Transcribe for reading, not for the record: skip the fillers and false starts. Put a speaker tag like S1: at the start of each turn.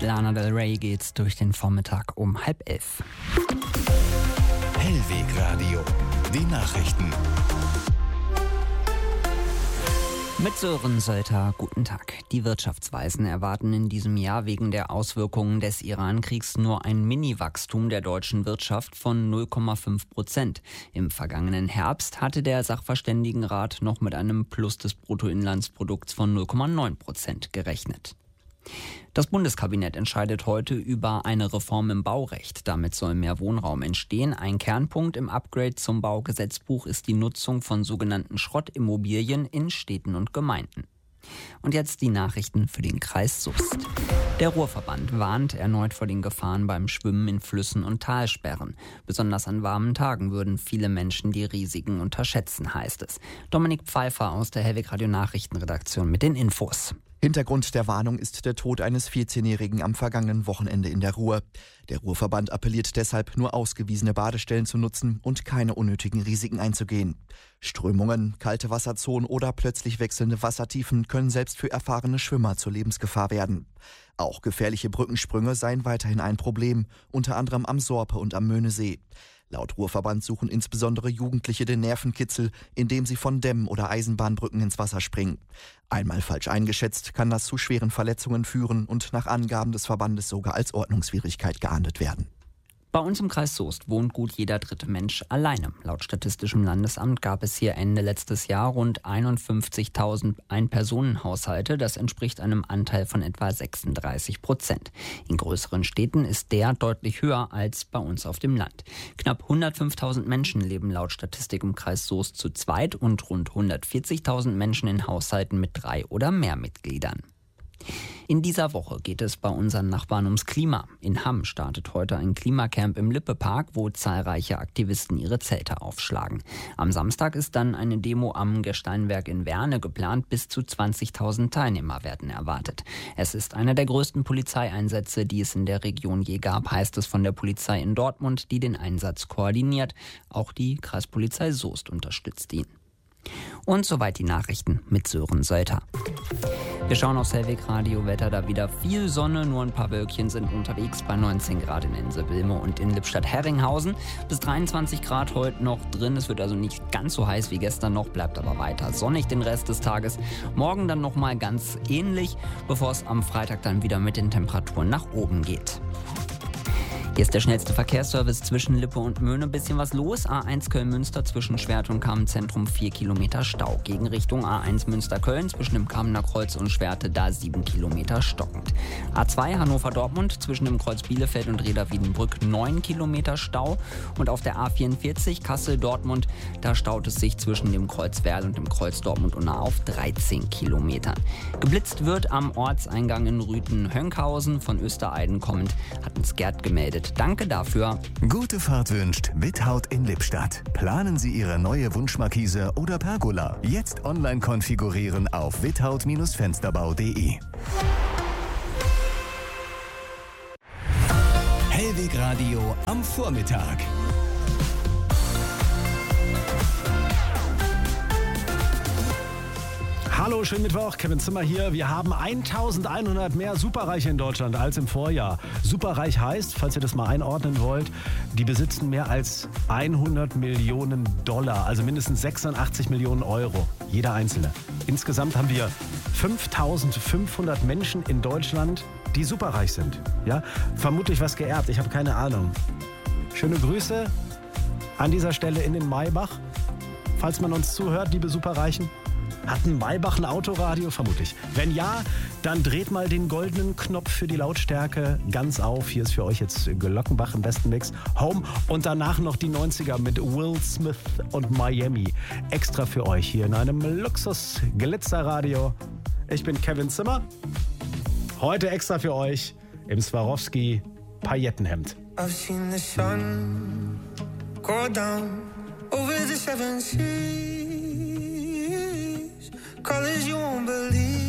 S1: Mit Lana Del Rey geht's durch den Vormittag um 10:30.
S2: Hellwegradio, die Nachrichten.
S1: Mit Sören Sölter, guten Tag. Die Wirtschaftsweisen erwarten in diesem Jahr wegen der Auswirkungen des Iran-Kriegs nur ein Mini-Wachstum der deutschen Wirtschaft von 0,5%. Im vergangenen Herbst hatte der Sachverständigenrat noch mit einem Plus des Bruttoinlandsprodukts von 0,9% gerechnet. Das Bundeskabinett entscheidet heute über eine Reform im Baurecht. Damit soll mehr Wohnraum entstehen. Ein Kernpunkt im Upgrade zum Baugesetzbuch ist die Nutzung von sogenannten Schrottimmobilien in Städten und Gemeinden. Und jetzt die Nachrichten für den Kreis Soest. Der Ruhrverband warnt erneut vor den Gefahren beim Schwimmen in Flüssen und Talsperren. Besonders an warmen Tagen würden viele Menschen die Risiken unterschätzen, heißt es. Dominik Pfeiffer aus der Hellwegradio Nachrichtenredaktion mit den Infos.
S3: Hintergrund der Warnung ist der Tod eines 14-Jährigen am vergangenen Wochenende in der Ruhr. Der Ruhrverband appelliert deshalb, nur ausgewiesene Badestellen zu nutzen und keine unnötigen Risiken einzugehen. Strömungen, kalte Wasserzonen oder plötzlich wechselnde Wassertiefen können selbst für erfahrene Schwimmer zur Lebensgefahr werden. Auch gefährliche Brückensprünge seien weiterhin ein Problem, unter anderem am Sorpe und am Möhnesee. Laut Ruhrverband suchen insbesondere Jugendliche den Nervenkitzel, indem sie von Dämmen oder Eisenbahnbrücken ins Wasser springen. Einmal falsch eingeschätzt, kann das zu schweren Verletzungen führen und nach Angaben des Verbandes sogar als Ordnungswidrigkeit geahndet werden.
S1: Bei uns im Kreis Soest wohnt gut jeder dritte Mensch alleine. Laut Statistischem Landesamt gab es hier Ende letztes Jahr rund 51.000 Ein-Personen-Haushalte. Das entspricht einem Anteil von etwa 36%. In größeren Städten ist der deutlich höher als bei uns auf dem Land. Knapp 105.000 Menschen leben laut Statistik im Kreis Soest zu zweit und rund 140.000 Menschen in Haushalten mit 3 oder mehr Mitgliedern. In dieser Woche geht es bei unseren Nachbarn ums Klima. In Hamm startet heute ein Klimacamp im Lippe-Park, wo zahlreiche Aktivisten ihre Zelte aufschlagen. Am Samstag ist dann eine Demo am Gesteinwerk in Werne geplant. Bis zu 20.000 Teilnehmer werden erwartet. Es ist einer der größten Polizeieinsätze, die es in der Region je gab, heißt es von der Polizei in Dortmund, die den Einsatz koordiniert. Auch die Kreispolizei Soest unterstützt ihn. Und soweit die Nachrichten mit Sören Sölter. Wir schauen aufs Hellwegradio Wetter, da wieder viel Sonne, nur ein paar Wölkchen sind unterwegs bei 19 Grad in Ense-Wilme und in Lippstadt-Herringhausen. Bis 23 Grad heute noch drin, es wird also nicht ganz so heiß wie gestern noch, bleibt aber weiter sonnig den Rest des Tages. Morgen dann nochmal ganz ähnlich, bevor es am Freitag dann wieder mit den Temperaturen nach oben geht. Hier ist der schnellste Verkehrsservice zwischen Lippe und Möhne. Bisschen was los. A1 Köln-Münster zwischen Schwert und Kamenz-Zentrum 4 Kilometer Stau. Gegenrichtung A1 Münster-Köln zwischen dem Kamener Kreuz und Schwerte da 7 Kilometer stockend. A2 Hannover-Dortmund zwischen dem Kreuz Bielefeld und Reda-Wiedenbrück 9 Kilometer Stau. Und auf der A44 Kassel-Dortmund, da staut es sich zwischen dem Kreuz Werl und dem Kreuz Dortmund-Unna auf 13 Kilometern. Geblitzt wird am Ortseingang in Rüthen-Hönkhausen. Von Östereiden kommend hat uns Gerd gemeldet. Danke dafür.
S2: Gute Fahrt wünscht Withaut in Lippstadt. Planen Sie Ihre neue Wunschmarkise oder Pergola. Jetzt online konfigurieren auf withaut-fensterbau.de. Hellwegradio am Vormittag.
S4: Hallo, schönen Mittwoch, Kevin Zimmer hier. Wir haben 1100 mehr Superreiche in Deutschland als im Vorjahr. Superreich heißt, falls ihr das mal einordnen wollt, die besitzen mehr als 100 Millionen Dollar, also mindestens 86 Millionen Euro, jeder Einzelne. Insgesamt haben wir 5500 Menschen in Deutschland, die superreich sind. Ja? Vermutlich was geerbt, ich habe keine Ahnung. Schöne Grüße an dieser Stelle in den Maybach. Falls man uns zuhört, liebe Superreichen. Hat ein Maybach ein Autoradio? Vermutlich. Wenn ja, dann dreht mal den goldenen Knopf für die Lautstärke ganz auf. Hier ist für euch jetzt Glockenbach im besten Mix. Home und danach noch die 90er mit Will Smith und Miami. Extra für euch hier in einem Luxus-Glitzerradio. Ich bin Kevin Zimmer. Heute extra für euch im Swarovski Paillettenhemd.
S5: I've seen the sun go down over the seven seas. Colors you won't believe.